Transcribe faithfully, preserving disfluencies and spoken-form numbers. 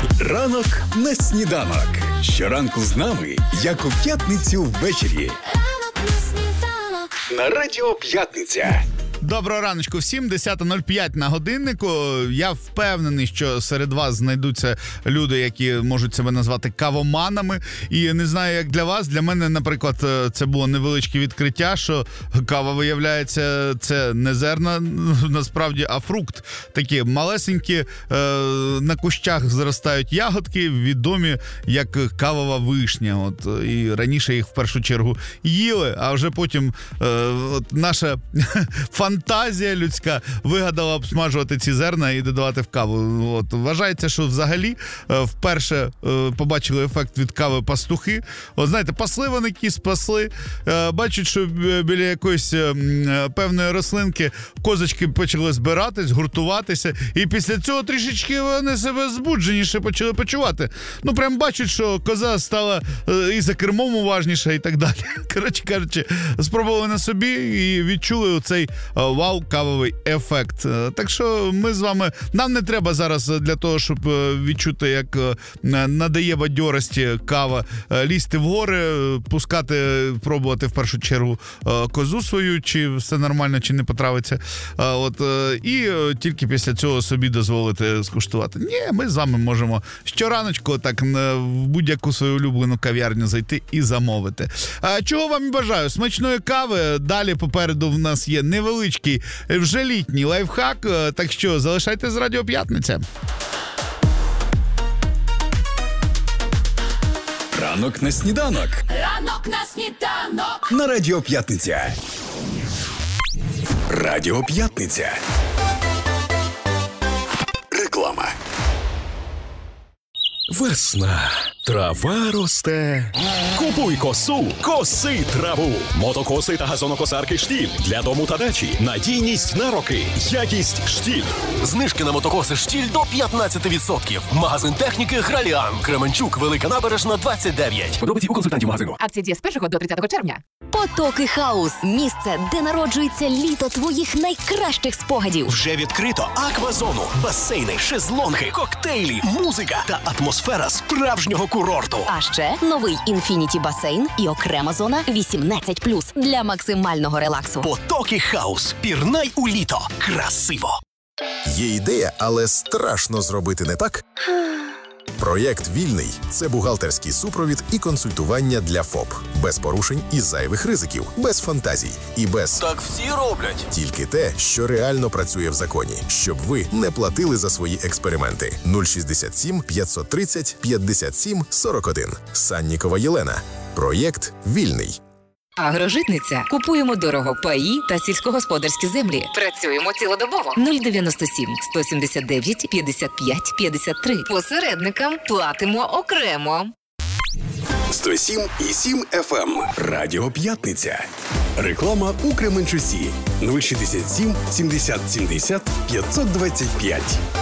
Ранок на сніданок. Щоранку з нами, як у п'ятницю ввечері. На Радіо П'ятниця. Доброго раночку всім, десята нуль п'ять на годиннику. Я впевнений, що серед вас знайдуться люди, які можуть себе назвати кавоманами. І не знаю, як для вас. Для мене, наприклад, це було невеличке відкриття, що кава, виявляється, це не зерна, насправді, а фрукт. Такі малесенькі, на кущах зростають ягодки, відомі як кавова вишня. От, і раніше їх в першу чергу їли, а вже потім от, наша фантазія Фантазія людська вигадала обсмажувати ці зерна і додавати в каву. От. Вважається, що взагалі вперше побачили ефект від кави пастухи. От знаєте, пасли вони кіз, пасли. Бачать, що біля якоїсь певної рослинки козочки почали збиратись, гуртуватися. І після цього трішечки вони себе збудженіше почали почувати. Ну, прям бачать, що коза стала і за кермом уважніша і так далі. Коротше кажучи, спробували на собі і відчули оцей вау, кавовий ефект. Так що ми з вами, нам не треба зараз для того, щоб відчути, як надає бадьорості кава, лізти в гори, пускати, пробувати в першу чергу козу свою, чи все нормально, чи не потравиться. От, і тільки після цього собі дозволити скуштувати. Ні, ми з вами можемо щораночку так в будь-яку свою улюблену кав'ярню зайти і замовити. Чого вам і бажаю? Смачної кави. Далі попереду в нас є невеличкий вже літній лайфхак, так що залишайте з Радіо П'ятниця. Ранок на сніданок. Ранок на сніданок. На Радіо П'ятниця. Радіо П'ятниця. Реклама. Весна. Трава росте. Купуй косу, коси траву. Мотокоси та газонокосарки «Штіль» для дому та дачі. Надійність на роки. Якість «Штіль». Знижки на мотокоси «Штіль» до п'ятнадцять відсотків. Магазин техніки «Граліан». Кременчук, Велика Набережна, двадцять дев'ять. Подробиці у консультантів магазину. Акція діє з першого до тридцятого червня. Потоки Хаус – місце, де народжується літо твоїх найкращих спогадів. Вже відкрито аквазону, басейни, шезлонги, коктейлі, музика та атмосфера справжнього курорту. А ще новий інфініті-басейн і окрема зона вісімнадцять плюс для максимального релаксу. Потоки Хаус. Пірнай у літо. Красиво. Є ідея, але страшно зробити не так? Проєкт «Вільний» – це бухгалтерський супровід і консультування для ФОП. Без порушень і зайвих ризиків, без фантазій і без... Так всі роблять. Тільки те, що реально працює в законі, щоб ви не платили за свої експерименти. нуль шістдесят сім п'ятсот тридцять п'ятдесят сім сорок один. Саннікова Єлена. Проєкт «Вільний». Агрожитниця. Купуємо дорого паї та сільськогосподарські землі. Працюємо цілодобово. нуль дев'яносто сім сто сімдесят дев'ять п'ятдесят п'ять п'ятдесят три. Посередникам платимо окремо. сто сім і сім еф ем. Радіо П'ятниця. Реклама у Кременчуці. нуль шістдесят сім сімдесят сімдесят п'ятсот двадцять п'ять.